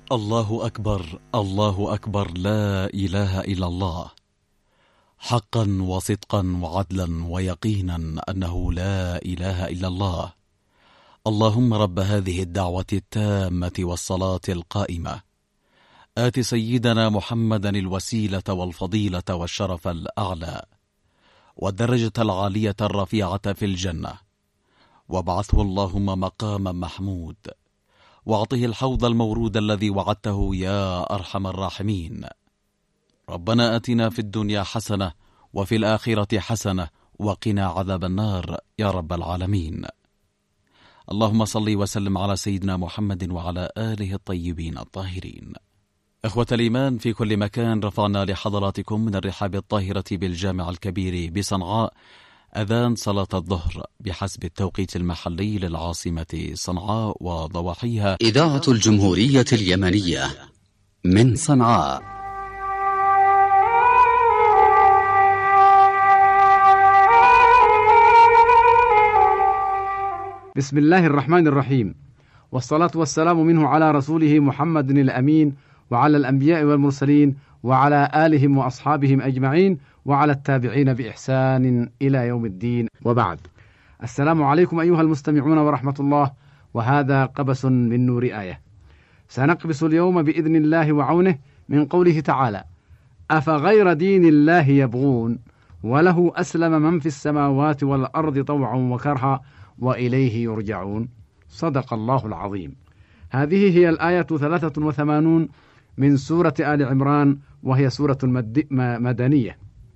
الله أكبر، الله أكبر، لا إله إلا الله، حقا وصدقا وعدلا ويقينا أنه لا إله إلا الله. اللهم رب هذه الدعوة التامة والصلاة القائمة، آت سيدنا محمدا الوسيلة والفضيلة والشرف الأعلى والدرجة العالية الرفيعة في الجنة، وابعثه اللهم مقاما محمود، واعطه الحوض المورود الذي وعدته يا أرحم الراحمين. ربنا آتنا في الدنيا حسنة وفي الآخرة حسنة وقنا عذاب النار يا رب العالمين. اللهم صل وسلم على سيدنا محمد وعلى آله الطيبين الطاهرين. إخوة الإيمان في كل مكان، رفعنا لحضراتكم من الرحاب الطاهرة بالجامع الكبير بصنعاء أذان صلاة الظهر بحسب التوقيت المحلي للعاصمة صنعاء وضواحيها. إذاعة الجمهورية اليمنية من صنعاء. بسم الله الرحمن الرحيم، والصلاة والسلام منه على رسوله محمد الأمين، وعلى الأنبياء والمرسلين، وعلى آلهم وأصحابهم أجمعين، وعلى التابعين بإحسان إلى يوم الدين، وبعد. السلام عليكم أيها المستمعون ورحمة الله، وهذا قبس من نور آية. سنقبس اليوم بإذن الله وعونه من قوله تعالى: أفغير دين الله يبغون وله أسلم من في السماوات والأرض طوعا وكرها وإليه يرجعون. صدق الله العظيم. هذه هي الآية 83 من سورة آل عمران، وهي سورة مدنية،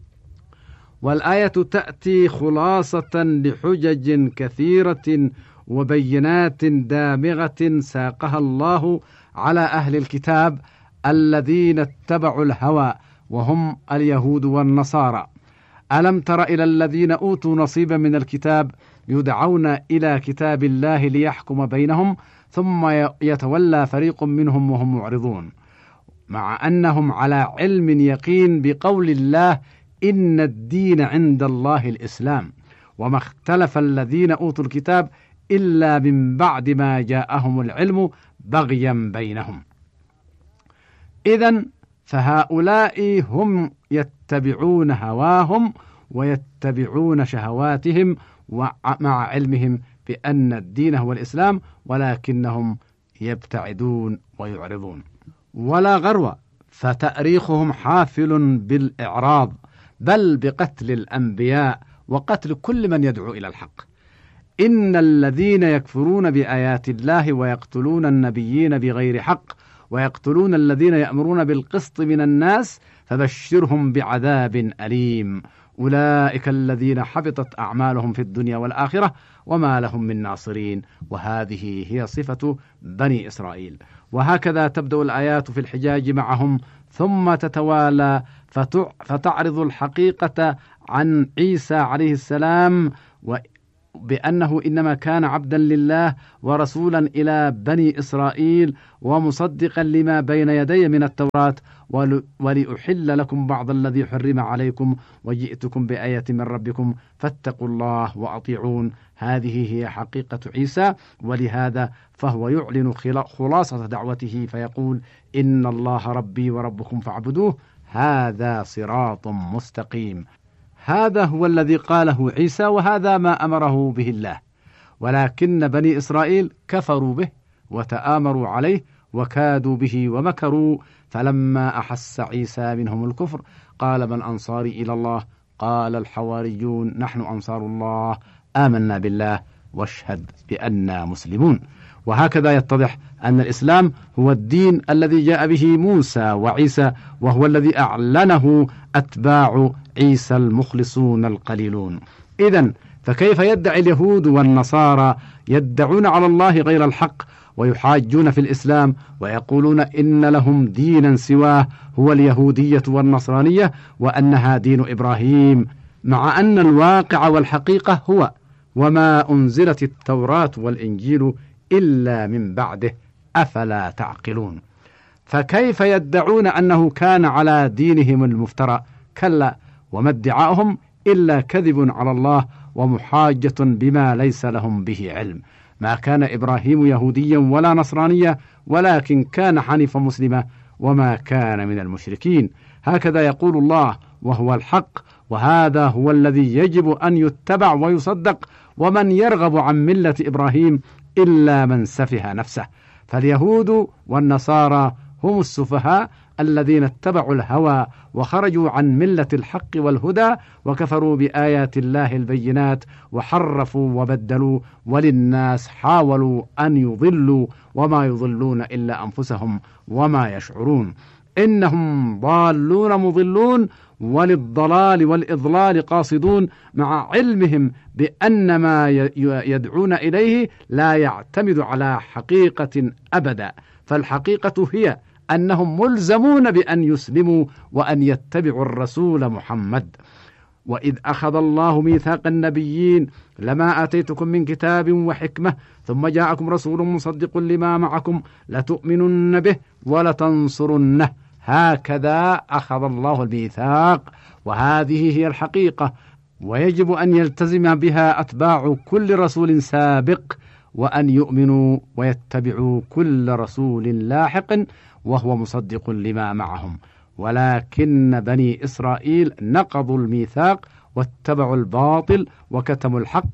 والآية تأتي خلاصة لحجج كثيرة وبينات دامغة ساقها الله على أهل الكتاب الذين اتبعوا الهوى وهم اليهود والنصارى. ألم تر إلى الذين أوتوا نصيبا من الكتاب يدعون إلى كتاب الله ليحكم بينهم ثم يتولى فريق منهم وهم معرضون، مع أنهم على علم يقين بقول الله: إن الدين عند الله الإسلام، وما اختلف الذين أوتوا الكتاب إلا من بعد ما جاءهم العلم بغيا بينهم. إذن فهؤلاء هم يتبعون هواهم ويتبعون شهواتهم مع علمهم بأن الدين هو الإسلام، ولكنهم يبتعدون ويعرضون. ولا غرو، فتأريخهم حافل بالإعراض، بل بقتل الأنبياء وقتل كل من يدعو إلى الحق. إن الذين يكفرون بآيات الله ويقتلون النبيين بغير حق ويقتلون الذين يأمرون بالقسط من الناس فبشرهم بعذاب أليم. أولئك الذين حبطت أعمالهم في الدنيا والآخرة وما لهم من ناصرين. وهذه هي صفة بني إسرائيل. وهكذا تبدأ الآيات في الحجاج معهم، ثم تتوالى فتعرض الحقيقة عن عيسى عليه السلام، بأنه إنما كان عبدا لله ورسولا إلى بني إسرائيل ومصدقا لما بين يدي من التوراة، ولأحل لكم بعض الذي حرم عليكم وجئتكم بآية من ربكم فاتقوا الله وأطيعون. هذه هي حقيقة عيسى، ولهذا فهو يعلن خلاصة دعوته فيقول: إن الله ربي وربكم فاعبدوه، هذا صراط مستقيم. هذا هو الذي قاله عيسى، وهذا ما أمره به الله، ولكن بني إسرائيل كفروا به وتآمروا عليه وكادوا به ومكروا. فلما أحس عيسى منهم الكفر قال: من أنصاري إلى الله؟ قال الحواريون: نحن أنصار الله، آمنا بالله واشهد بأننا مسلمون. وهكذا يتضح أن الإسلام هو الدين الذي جاء به موسى وعيسى، وهو الذي أعلنه أتباع عيسى المخلصون القليلون. إذن فكيف يدعي اليهود والنصارى يدعون على الله غير الحق ويحاجون في الإسلام ويقولون إن لهم دينا سواه هو اليهودية والنصرانية وأنها دين إبراهيم، مع أن الواقع والحقيقة هو وما أنزلت التوراة والإنجيل إلا من بعده، أفلا تعقلون؟ فكيف يدعون أنه كان على دينهم المفترى؟ كلا، وما ادعاؤهم إلا كذب على الله ومحاجة بما ليس لهم به علم. ما كان إبراهيم يهوديا ولا نصرانيا، ولكن كان حنيفا مسلما وما كان من المشركين. هكذا يقول الله وهو الحق، وهذا هو الذي يجب أن يتبع ويصدق. ومن يرغب عن ملة إبراهيم إلا من سفه نفسه. فاليهود والنصارى هم السفهاء الذين اتبعوا الهوى وخرجوا عن ملة الحق والهدى وكفروا بآيات الله البينات وحرفوا وبدلوا، وللناس حاولوا أن يضلوا وما يضلون إلا أنفسهم وما يشعرون. إنهم ضالون مضلون وللضلال والإضلال قاصدون، مع علمهم بأن ما يدعون إليه لا يعتمد على حقيقة أبدا. فالحقيقة هي أنهم ملزمون بأن يسلموا وأن يتبعوا الرسول محمد. وإذ أخذ الله ميثاق النبيين لما آتيتكم من كتاب وحكمة ثم جاءكم رسول مصدق لما معكم لتؤمنن به ولتنصرنه. هكذا أخذ الله الميثاق، وهذه هي الحقيقة، ويجب أن يلتزم بها أتباع كل رسول سابق، وأن يؤمنوا ويتبعوا كل رسول لاحق وهو مصدق لما معهم. ولكن بني إسرائيل نقضوا الميثاق واتبعوا الباطل وكتموا الحق،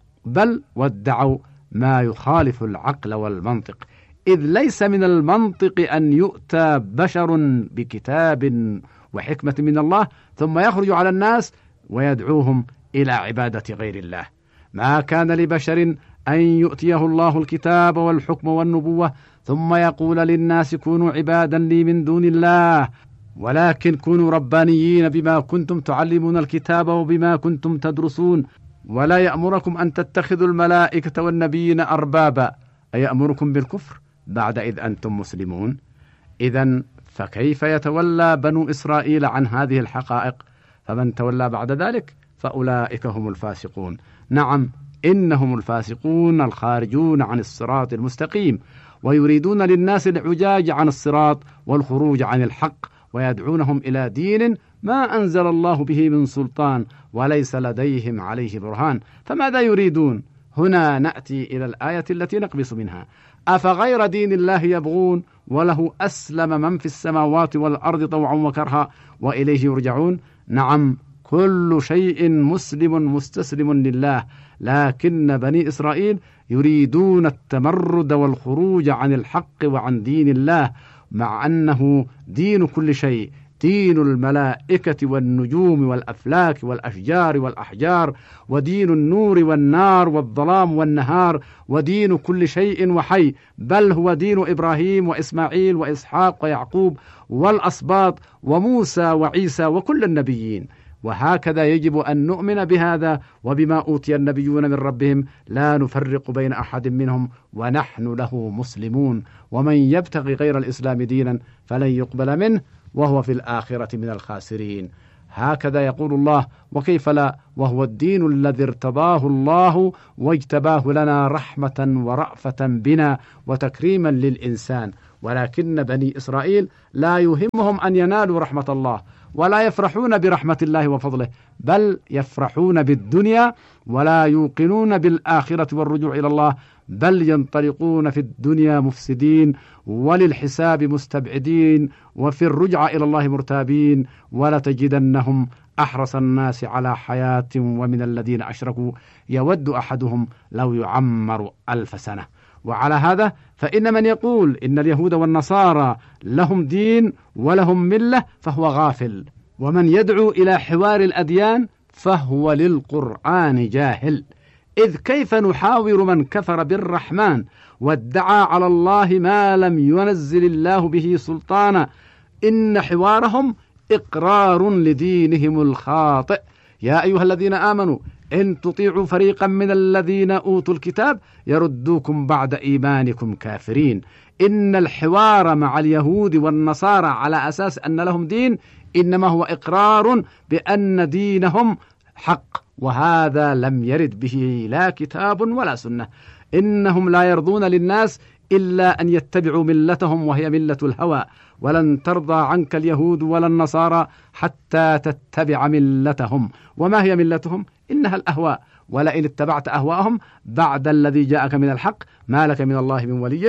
بل وادعوا ما يخالف العقل والمنطق، إذ ليس من المنطق أن يؤتى بشر بكتاب وحكمة من الله ثم يخرج على الناس ويدعوهم إلى عبادة غير الله. ما كان لبشر أن يؤتيه الله الكتاب والحكم والنبوة ثم يقول للناس كونوا عبادا لي من دون الله، ولكن كونوا ربانيين بما كنتم تعلمون الكتاب وبما كنتم تدرسون، ولا يأمركم أن تتخذوا الملائكة والنبيين أربابا، أيأمركم بالكفر بعد إذ أنتم مسلمون؟ إذن فكيف يتولى بنو إسرائيل عن هذه الحقائق؟ فمن تولى بعد ذلك فأولئك هم الفاسقون. نعم، إنهم الفاسقون الخارجون عن الصراط المستقيم، ويريدون للناس العجاج عن الصراط والخروج عن الحق، ويدعونهم إلى دين ما أنزل الله به من سلطان وليس لديهم عليه برهان. فماذا يريدون؟ هنا نأتي إلى الآية التي نقبس منها: أفغير دين الله يبغون وله أسلم من في السماوات والأرض طوعا وكرها وإليه يرجعون. نعم، كل شيء مسلم مستسلم لله، لكن بني إسرائيل يريدون التمرد والخروج عن الحق وعن دين الله، مع أنه دين كل شيء، دين الملائكة والنجوم والأفلاك والأشجار والأحجار، ودين النور والنار والظلام والنهار، ودين كل شيء وحي، بل هو دين إبراهيم وإسماعيل وإسحاق ويعقوب والأسباط وموسى وعيسى وكل النبيين. وهكذا يجب أن نؤمن بهذا وبما أوتي النبيون من ربهم، لا نفرق بين أحد منهم ونحن له مسلمون. ومن يبتغي غير الإسلام دينا فلن يقبل منه وهو في الآخرة من الخاسرين. هكذا يقول الله: وكيف لا، وهو الدين الذي ارتضاه الله واجتباه لنا رحمة ورأفة بنا وتكريما للإنسان. ولكن بني إسرائيل لا يهمهم أن ينالوا رحمة الله، ولا يفرحون برحمة الله وفضله، بل يفرحون بالدنيا ولا يوقنون بالآخرة والرجوع إلى الله، بل ينطلقون في الدنيا مفسدين وللحساب مستبعدين وفي الرجعة إلى الله مرتابين. ولتجدنهم أحرص الناس على حياة ومن الذين أشركوا يود أحدهم لو يعمر 1000 سنة. وعلى هذا فإن من يقول إن اليهود والنصارى لهم دين ولهم ملة فهو غافل، ومن يدعو إلى حوار الأديان فهو للقرآن جاهل. إذ كيف نحاور من كفر بالرحمن وادعى على الله ما لم ينزل الله به سلطانا؟ إن حوارهم إقرار لدينهم الخاطئ. يا أيها الذين آمنوا إن تطيعوا فريقا من الذين أوتوا الكتاب يردوكم بعد إيمانكم كافرين. إن الحوار مع اليهود والنصارى على أساس أن لهم دين إنما هو إقرار بأن دينهم حق، وهذا لم يرد به لا كتاب ولا سنة. إنهم لا يرضون للناس إلا أن يتبعوا ملتهم وهي ملة الهوى، ولن ترضى عنك اليهود ولا النصارى حتى تتبع ملتهم. وما هي ملتهم؟ إنها الأهواء، ولئن اتبعت أهواءهم بعد الذي جاءك من الحق ما لك من الله من ولي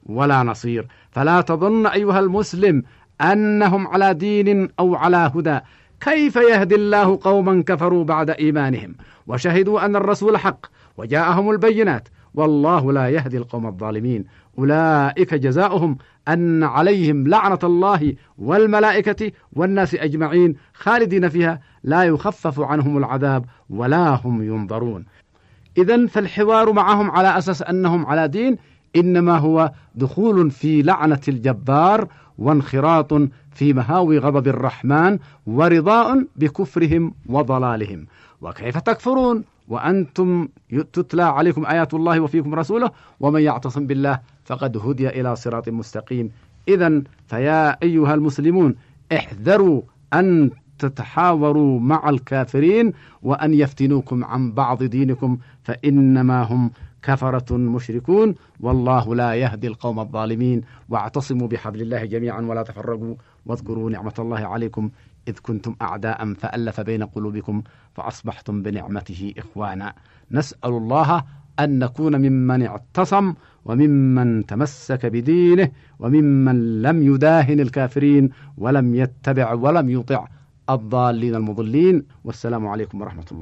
ولا نصير. فلا تظن أيها المسلم أنهم على دين أو على هدى. كيف يهدي الله قوما كفروا بعد إيمانهم وشهدوا أن الرسول حق وجاءهم البينات، والله لا يهدي القوم الظالمين. أولئك جزاؤهم أن عليهم لعنة الله والملائكة والناس أجمعين خالدين فيها لا يخفف عنهم العذاب ولا هم ينظرون. إذن فالحوار معهم على أساس أنهم على دين إنما هو دخول في لعنة الجبار وانخراط في مهاوي غضب الرحمن ورضاء بكفرهم وضلالهم. وكيف تكفرون وأنتم تتلى عليكم آيات الله وفيكم رسوله ومن يعتصم بالله فقد هدي إلى صراط مستقيم. إذن فيا أيها المسلمون احذروا أن تتحاوروا مع الكافرين وأن يفتنوكم عن بعض دينكم، فإنما هم كفرة مشركون، والله لا يهدي القوم الظالمين. واعتصموا بحبل الله جميعا ولا تفرقوا، واذكروا نعمة الله عليكم إذ كنتم أعداء فألف بين قلوبكم فأصبحتم بنعمته إخوانا. نسأل الله أن نكون ممن اعتصم وممن تمسك بدينه وممن لم يداهن الكافرين ولم يتبع ولم يطع الضالين المضلين. والسلام عليكم ورحمة الله.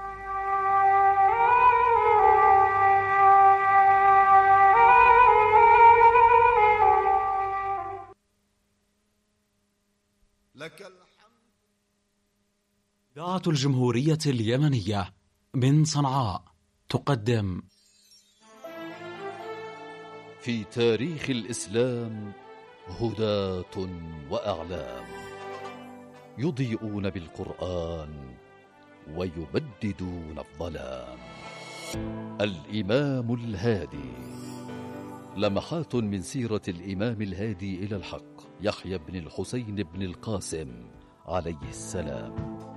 لك الحمد. إذاعة الجمهورية اليمنية من صنعاء تقدم في تاريخ الإسلام هداة وأعلام يضيئون بالقرآن ويبددون الظلام. الإمام الهادي، لمحات من سيرة الإمام الهادي إلى الحق يحيى بن الحسين بن القاسم عليه السلام.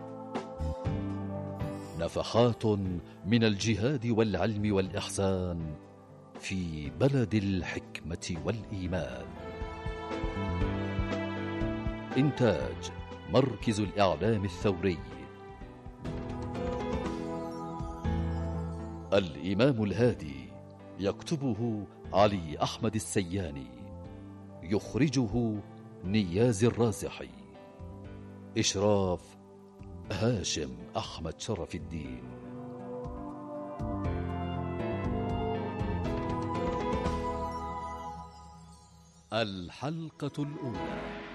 نفحات من الجهاد والعلم والإحسان في بلد الحكمة والإيمان. إنتاج مركز الإعلام الثوري. الإمام الهادي يكتبه علي أحمد السياني، يخرجه نياز الرازحي، إشراف هاشم أحمد شرف الدين. الحلقة الأولى.